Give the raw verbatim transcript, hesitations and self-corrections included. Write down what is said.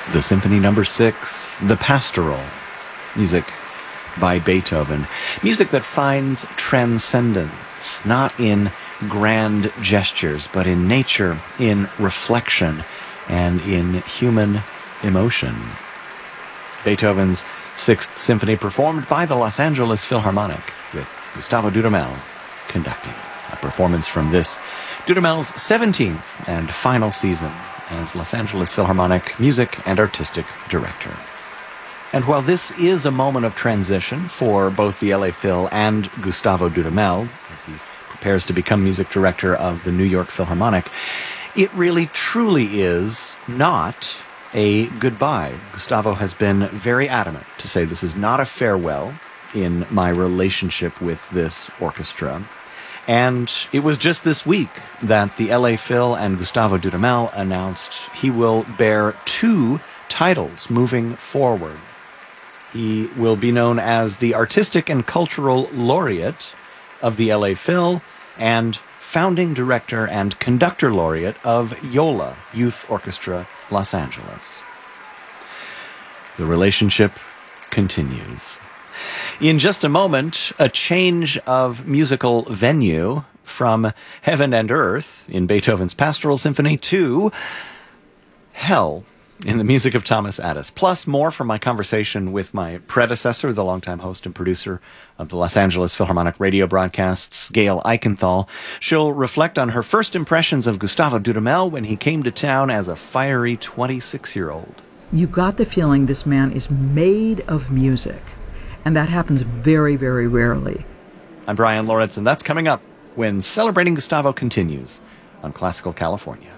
the Symphony Number Six, the Pastoral, music by Beethoven. Music that finds transcendence, not in grand gestures, but in nature, in reflection, and in human emotion. Beethoven's Sixth Symphony performed by the Los Angeles Philharmonic, with Gustavo Dudamel conducting. A performance from this, Dudamel's seventeenth and final season as Los Angeles Philharmonic Music and Artistic Director. And while this is a moment of transition for both the L A Phil and Gustavo Dudamel, as he prepares to become music director of the New York Philharmonic, it really truly is not a goodbye. Gustavo has been very adamant to say this is not a farewell in my relationship with this orchestra. And it was just this week that the L A Phil and Gustavo Dudamel announced he will bear two titles moving forward. He will be known as the Artistic and Cultural Laureate of the L A Phil and Founding Director and Conductor Laureate of YOLA, Youth Orchestra Los Angeles. The relationship continues. In just a moment, a change of musical venue from heaven and earth in Beethoven's Pastoral Symphony to hell in the music of Thomas Addis. Plus more from my conversation with my predecessor, the longtime host and producer of the Los Angeles Philharmonic radio broadcasts, Gail Eichenthal. She'll reflect on her first impressions of Gustavo Dudamel when he came to town as a fiery twenty-six-year-old. You got the feeling this man is made of music. And that happens very, very rarely. I'm Brian Lawrence, and that's coming up when Celebrating Gustavo continues on Classical California.